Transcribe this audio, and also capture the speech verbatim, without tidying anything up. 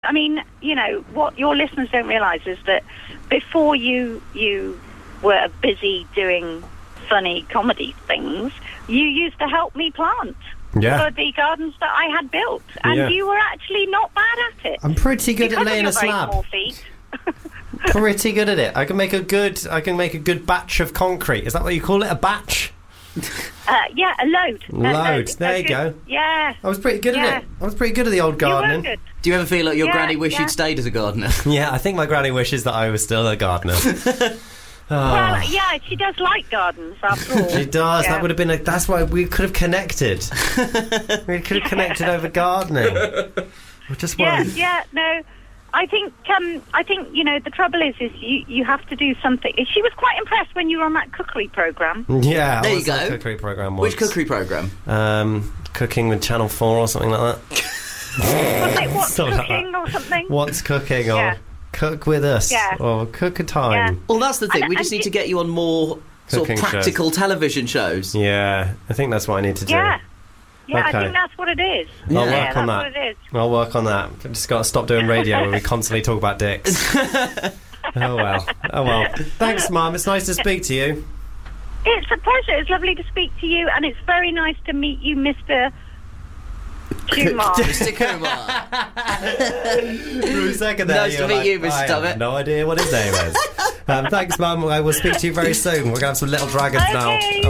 I mean, you know, what your listeners don't realise is that before you you were busy doing funny comedy things, you used to help me plant yeah. for the gardens that I had built, and yeah. you were actually not bad at it. I'm pretty good because at laying of a your slab. very small feet. Pretty good at it. I can make a good. I can make a good batch of concrete. Is that what you call it? A batch? Uh, yeah, a load. A Load. There a you good, go. Yeah. I was pretty good yeah. at it. I was pretty good at the old gardening. You were good. Do you ever feel like your yeah, granny wish yeah. you'd stayed as a gardener? Yeah, I think my granny wishes that I was still a gardener. oh. Well, yeah, she does like gardens, after all. She does. Yeah. That would have been. A, that's why we could have connected. we could have connected over gardening. We just Yeah, wanted... yeah, no. I think, um, I think you know, the trouble is, is you, you have to do something. She was quite impressed when you were on that cookery programme. Yeah, I there you was go. on a cookery programme once. Which cookery programme? Um, cooking with Channel Four or something like that. Like what's Something like cooking that. or something? What's cooking or Yeah. cook with us Yeah. or cook a time. Yeah. Well, that's the thing. And- we just and need to it- get you on more sort of Cooking practical television shows. Yeah, I think that's what I need to do. Yeah. Yeah, Okay. I think that's what it is. I'll yeah, work that's on that. what it is. I'll work on that. I've just got to stop doing radio where we constantly talk about dicks. oh well. Oh well. Thanks, Mum. It's nice to speak to you. It's a pleasure. It's lovely to speak to you, and it's very nice to meet you, Mister Kumar. Mister Kumar. For a second there, Nice you to were meet like, you, Mister I Tubbett. have no idea what his name is. um, thanks, Mum. I will speak to you very soon. We're going to have some Little Dragons now. Okay.